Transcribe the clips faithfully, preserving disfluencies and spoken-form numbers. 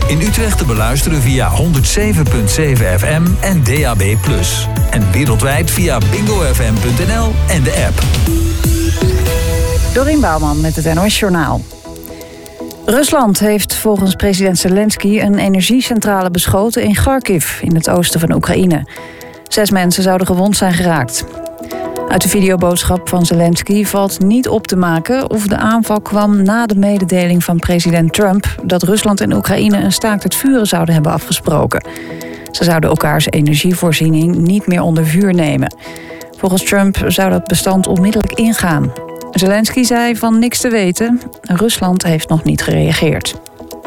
In Utrecht te beluisteren via honderd zeven komma zeven F M en D A B plus. En wereldwijd via bingo f m punt n l en de app. Dorien Bouwman met het N O S Journaal. Rusland heeft volgens president Zelensky een energiecentrale beschoten in Kharkiv, in het oosten van Oekraïne. Zes mensen zouden gewond zijn geraakt. Uit de videoboodschap van Zelensky valt niet op te maken of de aanval kwam na de mededeling van president Trump dat Rusland en Oekraïne een staakt het vuren zouden hebben afgesproken. Ze zouden elkaars energievoorziening niet meer onder vuur nemen. Volgens Trump zou dat bestand onmiddellijk ingaan. Zelensky zei van niks te weten. Rusland heeft nog niet gereageerd.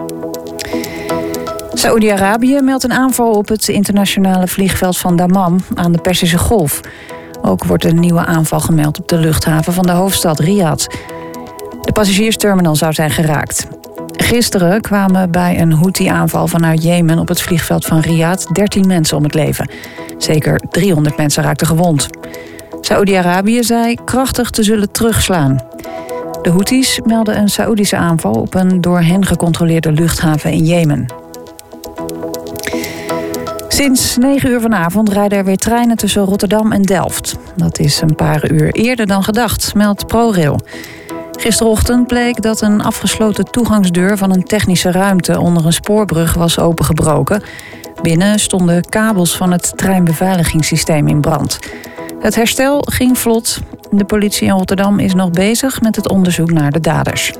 Saoedi-Arabië meldt een aanval op het internationale vliegveld van Dammam aan de Perzische Golf. Ook wordt een nieuwe aanval gemeld op de luchthaven van de hoofdstad Riyadh. De passagiersterminal zou zijn geraakt. Gisteren kwamen bij een Houthi-aanval vanuit Jemen op het vliegveld van Riyadh dertien mensen om het leven. Zeker driehonderd mensen raakten gewond. Saoedi-Arabië zei krachtig te zullen terugslaan. De Houthis melden een Saoedische aanval op een door hen gecontroleerde luchthaven in Jemen. Sinds negen uur vanavond rijden er weer treinen tussen Rotterdam en Delft. Dat is een paar uur eerder dan gedacht, meldt ProRail. Gisterochtend bleek dat een afgesloten toegangsdeur van een technische ruimte onder een spoorbrug was opengebroken. Binnen stonden kabels van het treinbeveiligingssysteem in brand. Het herstel ging vlot. De politie in Rotterdam is nog bezig met het onderzoek naar de daders.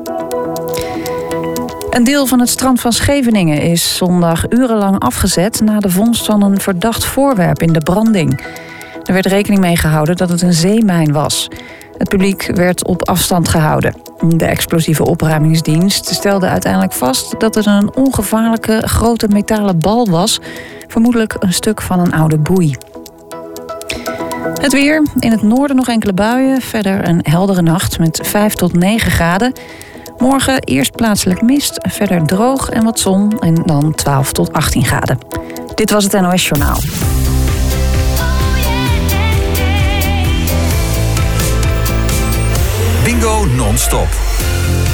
Een deel van het strand van Scheveningen is zondag urenlang afgezet na de vondst van een verdacht voorwerp in de branding. Er werd rekening mee gehouden dat het een zeemijn was. Het publiek werd op afstand gehouden. De explosieve opruimingsdienst stelde uiteindelijk vast dat het een ongevaarlijke grote metalen bal was, vermoedelijk een stuk van een oude boei. Het weer, in het noorden nog enkele buien, verder een heldere nacht met vijf tot negen graden. Morgen eerst plaatselijk mist, verder droog en wat zon en dan twaalf tot achttien graden. Dit was het N O S Journaal. Bingo non-stop.